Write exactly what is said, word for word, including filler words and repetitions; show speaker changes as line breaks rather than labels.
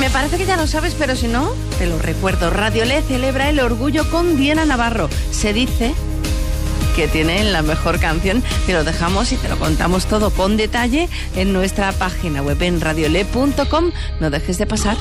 Me parece que ya lo sabes, pero si no, te lo recuerdo. Radiolé celebra el orgullo con Diana Navarro. Se dice que tienen la mejor canción. Te lo dejamos y te lo contamos todo con detalle en nuestra página web en radiolé punto com. No dejes de pasar.